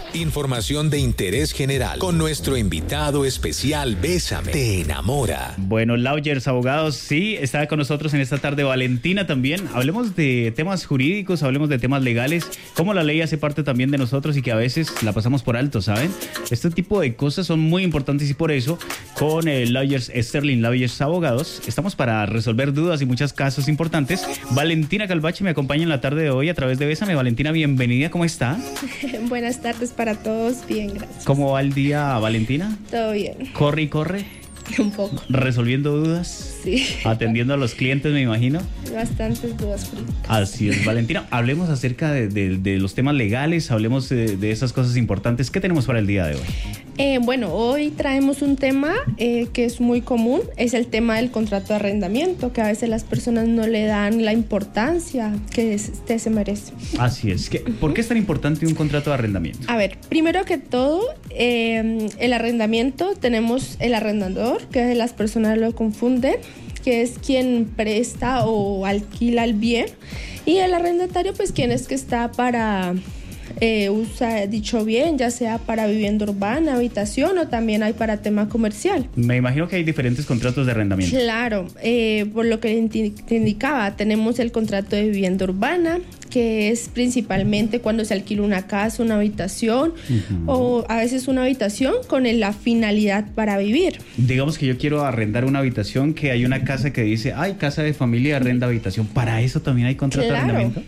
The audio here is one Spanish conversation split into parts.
Información de interés general con nuestro invitado especial Bésame, te enamora. Bueno, Lawyers Abogados, sí, está con nosotros en esta tarde Valentina también. Hablemos de temas jurídicos, hablemos de temas legales, cómo la ley hace parte también de nosotros y que a veces la pasamos por alto, ¿saben? Este tipo de cosas son muy importantes y por eso con Lawyers Sterling Lawyers Abogados estamos para resolver dudas y muchos casos importantes. Valentina Calvache me acompaña en la tarde de hoy a través de Bésame. Valentina, bienvenida, ¿cómo está? Buenas tardes para todos, bien, gracias. ¿Cómo va el día, Valentina? Todo bien. ¿Corre y corre? Un poco. ¿Resolviendo dudas? Sí. ¿Atendiendo a los clientes, me imagino? Bastantes dudas jurídicas. Así es, Valentina. Hablemos acerca de los temas legales, hablemos de esas cosas importantes. ¿Qué tenemos para el día de hoy? Bueno, hoy traemos un tema que es muy común, es el tema del contrato de arrendamiento, que a veces las personas no le dan la importancia que se merece. Así es. ¿Por qué es tan importante un contrato de arrendamiento? A ver, primero que todo, el arrendamiento, tenemos el arrendador, que las personas lo confunden, que es quien presta o alquila el bien, y el arrendatario, pues quien es que está para usa dicho bien, ya sea para vivienda urbana, habitación o también hay para tema comercial. Me imagino que hay diferentes contratos de arrendamiento. Claro, por lo que te indicaba, tenemos el contrato de vivienda urbana, que es principalmente cuando se alquila una casa, una habitación, o a veces una habitación con la finalidad para vivir. Digamos que yo quiero arrendar una habitación, que hay una casa que dice, ay, casa de familia, arrenda habitación. ¿Para eso también hay contrato de arrendamiento?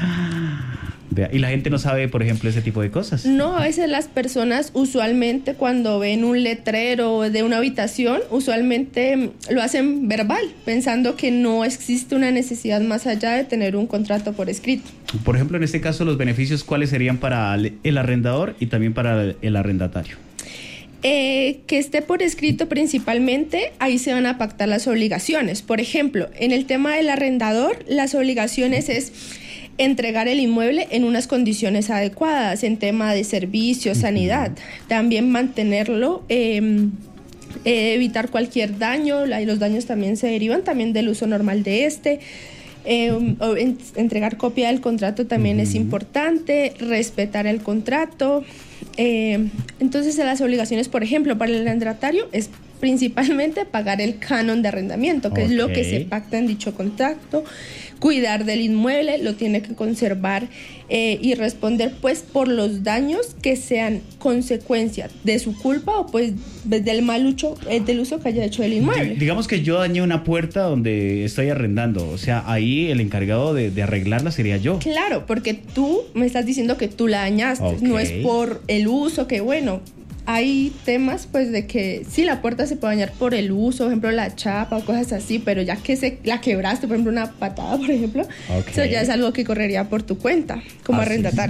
Y la gente no sabe, por ejemplo, ese tipo de cosas. No, a veces las personas usualmente cuando ven un letrero de una habitación, usualmente lo hacen verbal, pensando que no existe una necesidad más allá de tener un contrato por escrito. Por ejemplo, en este caso, los beneficios, ¿cuáles serían para el arrendador y también para el arrendatario? Que esté por escrito principalmente, ahí se van a pactar las obligaciones. Por ejemplo, en el tema del arrendador, las obligaciones es entregar el inmueble en unas condiciones adecuadas, en tema de servicio, sanidad. También mantenerlo, evitar cualquier daño, los daños también se derivan también del uso normal de entregar copia del contrato también es importante, respetar el contrato. Entonces, las obligaciones, por ejemplo, para el arrendatario es principalmente pagar el canon de arrendamiento, que es lo que se pacta en dicho contrato, cuidar del inmueble, lo tiene que conservar y responder pues por los daños que sean consecuencia de su culpa o pues del mal uso, del uso que haya hecho del inmueble. Digamos que yo dañé una puerta donde estoy arrendando, o sea, ahí el encargado de arreglarla sería yo. Claro, porque tú me estás diciendo que tú la dañaste, no es por el uso, que bueno, hay temas pues de que sí, la puerta se puede dañar por el uso, por ejemplo la chapa o cosas así, pero ya que la quebraste, por ejemplo una patada, por ejemplo, eso ya es algo que correría por tu cuenta como arrendatario.